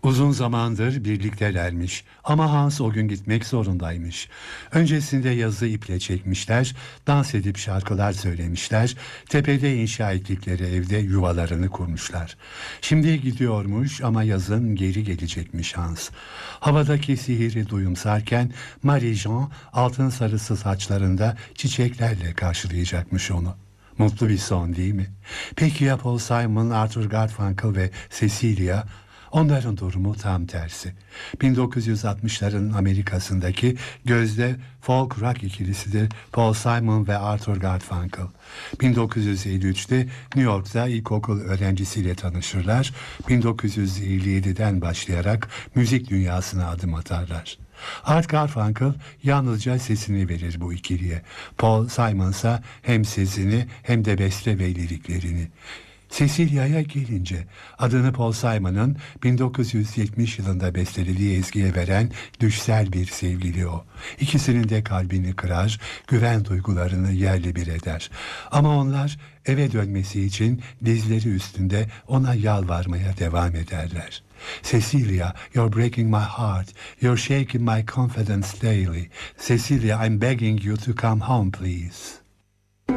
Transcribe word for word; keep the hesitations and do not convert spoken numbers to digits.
Uzun zamandır birliktelermiş ama Hans o gün gitmek zorundaymış. Öncesinde yazı iple çekmişler, dans edip şarkılar söylemişler, tepede inşa ettikleri evde yuvalarını kurmuşlar. Şimdi gidiyormuş ama yazın geri gelecekmiş Hans. Havadaki sihiri duyumsarken Marie-Jean altın sarısı saçlarında çiçeklerle karşılayacakmış onu. Mutlu bir son değil mi? Peki ya Paul Simon, Arthur Garfunkel ve Cecilia? Onların durumu tam tersi. bin dokuz yüz altmışların Amerika'sındaki gözde folk rock ikilisidir Paul Simon ve Arthur Garfunkel. bin dokuz yüz elli üçte New York'ta ilkokul öğrencisiyle tanışırlar. bin dokuz yüz elli yediden başlayarak müzik dünyasına adım atarlar. Art Garfunkel yalnızca sesini verir bu ikiliye. Paul Simon ise hem sesini hem de beste ve liriklerini. Cecilia'ya gelince adını Paul Simon'ın bin dokuz yüz yetmiş yılında bestelediği ezgiye veren düşsel bir sevgili o. İkisinin de kalbini kırar, güven duygularını yerle bir eder. Ama onlar eve dönmesi için dizleri üstünde ona yalvarmaya devam ederler. Cecilia, you're breaking my heart. You're shaking my confidence daily. Cecilia, I'm begging you to come home, please.